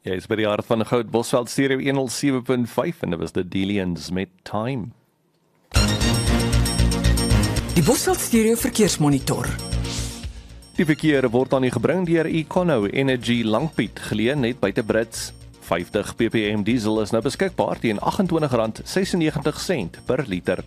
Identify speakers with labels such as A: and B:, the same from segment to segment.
A: Jy is by die hart van Goud Bosveld Stereo 107.5 en dit was die Delians met Time.
B: Die Bosveld Stereo Verkeersmonitor.
A: Die verkeer word aan u gebring deur Econo Energy Langpiet, geleë net buite Brits. 50 ppm diesel is nou beskikbaar teen R28.96 per liter.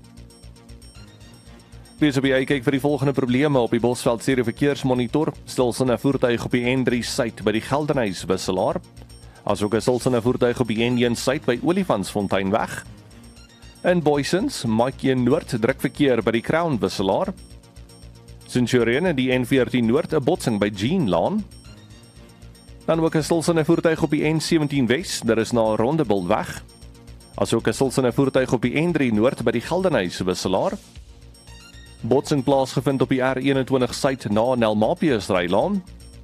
A: Wees op die uitkyk vir die volgende probleme op die Bosveld Stereo Verkeersmonitor. Stilstaande voertuig op die N3 suid by die Geldenhuys wisselaar. Asook 'n stilstaande voertuig op die N1 suid by Olifantsfonteinweg. In Boysens, Maatjie Noord druk verkeer by die Crown wisselaar. Centurion en die N14 Noord 'n botsing by Jean Laan. Dan ook 'n stilstaande voertuig op die N17 Wes, daar is na Rondebultweg. Asook 'n stilstaande voertuig op die N3 Noord by die Geldenhuys wisselaar. Botsing plaasgevind op die R21 suid na Nelmapius Rylaan.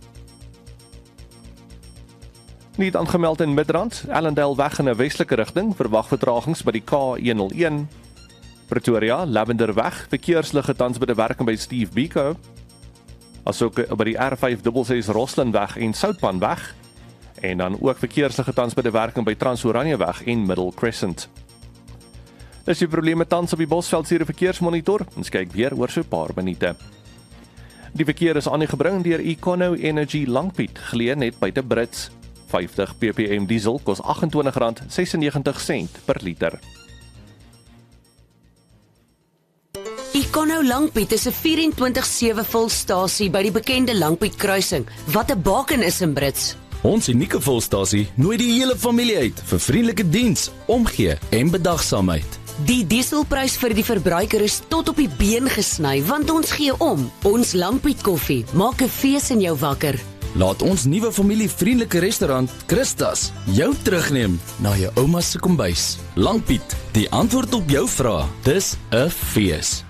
A: Nie aangemeld in Midrand, Allendale weg in 'n westelike rigting, verwag vertragings by die K101. Pretoria, Lavender weg, verkeersligte tans by die werking by Steve Biko. Asook by die R566 Roslyn weg en Soutpan weg. En dan ook verkeersligte tans by die werking by Transoranje weg en Middle Crescent. Dis die probleme tans op die Bosveld Stereo Verkeersmonitor. Ons kyk weer oor so 'n paar minute. Die verkeer is aan u gebring deur Econo Energy Langpiet, geleë net buite Brits. 50 ppm diesel kos R28.96 per liter.
C: Econo Langpiet is 'n 24/7 volstasie by die bekende Langpiet kruising, wat 'n baken is in Brits.
D: Ons unieke volstasie nooi die hele familie uit vir vriendelike diens, omgee en bedagsaamheid.
C: Die dieselprys vir die verbruiker is tot op die been gesny, want ons gee om. Ons Langpiet koffie maak 'n fees in jou wakker.
D: Laat ons nuwe familievriendelike restaurant Christas jou terugneem na jou ouma se kombuis. Langpiet, die antwoord op jou vrae. Dis 'n fees.